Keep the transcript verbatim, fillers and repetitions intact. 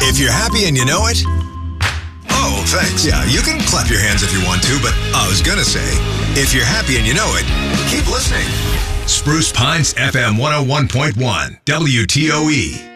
If you're happy and you know it, oh, thanks. Yeah, you can clap your hands if you want to, but I was gonna say, if you're happy and you know it, keep listening. Spruce Pines F M one oh one point one, W T O E.